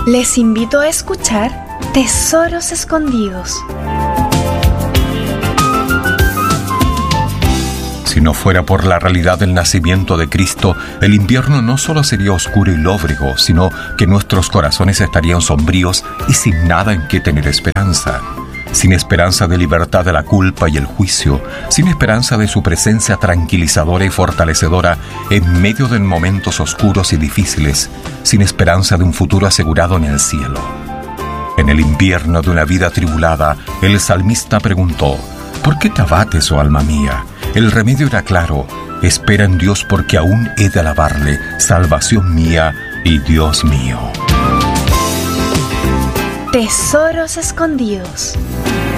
Les invito a escuchar Tesoros Escondidos. Si no fuera por la realidad del nacimiento de Cristo, el invierno no solo sería oscuro y lóbrego, sino que nuestros corazones estarían sombríos y sin nada en que tener esperanza. Sin esperanza de libertad de la culpa y el juicio, sin esperanza de su presencia tranquilizadora y fortalecedora en medio de momentos oscuros y difíciles, sin esperanza de un futuro asegurado en el cielo. En el invierno de una vida atribulada, el salmista preguntó: ¿por qué te abates, oh alma mía? El remedio era claro: espera en Dios, porque aún he de alabarle, salvación mía y Dios mío. Tesoros Escondidos.